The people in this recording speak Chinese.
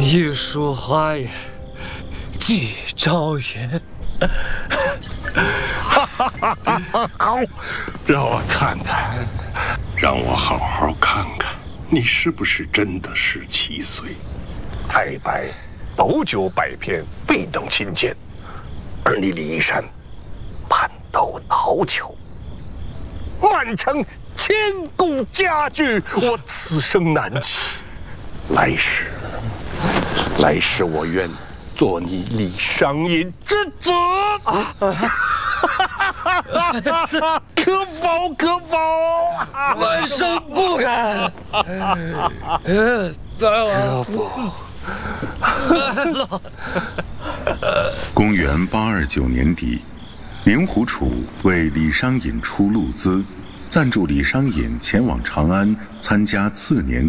一树花也寄朝云。 好，让我看看，让我好好看看，你是不是真的17岁？太白斗酒百篇，未能亲见，而你李义山半斗老酒，满城千古佳句，我此生难弃。来世我愿做你李商隐之子。可否？可否？ 晚生不敢。 可否？ 公元829年底，令狐楚为李商隐出路资，赞助李商隐前往长安参加次年